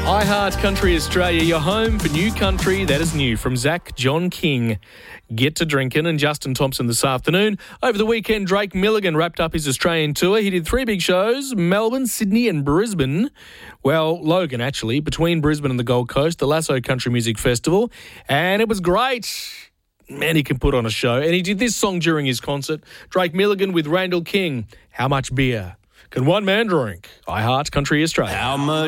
iHeart Country Australia, your home for new country that is new. From Zach John King, Get to Drinkin' and Justin Thompson this afternoon. Over the weekend, Drake Milligan wrapped up his Australian tour. He did 3 big shows, Melbourne, Sydney and Brisbane. Well, Logan, actually, between Brisbane and the Gold Coast, the Lasso Country Music Festival. And it was great. Man, he can put on a show. And he did this song during his concert. Drake Milligan with Randall King, How Much Beer Can One Man Drink? iHeart Country Australia. How much